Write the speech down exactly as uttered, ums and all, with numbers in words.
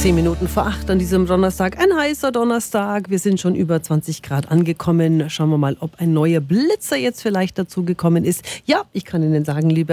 Zehn Minuten vor acht an diesem Donnerstag, ein heißer Donnerstag. Wir sind schon über zwanzig Grad angekommen. Schauen wir mal, ob ein neuer Blitzer jetzt vielleicht dazu gekommen ist. Ja, ich kann Ihnen sagen, liebe